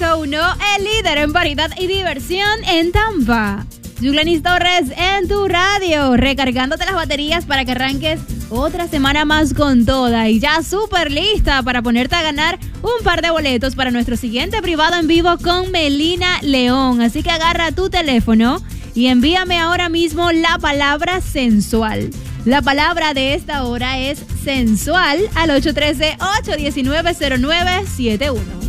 100.1, el líder en variedad y diversión en Tampa. Yuglenis Torres en tu radio, recargándote las baterías para que arranques otra semana más con toda y ya súper lista para ponerte a ganar un par de boletos para nuestro siguiente privado en vivo con Melina León. Así que agarra tu teléfono y envíame ahora mismo la palabra sensual. La palabra de esta hora es sensual al 813-819-0971.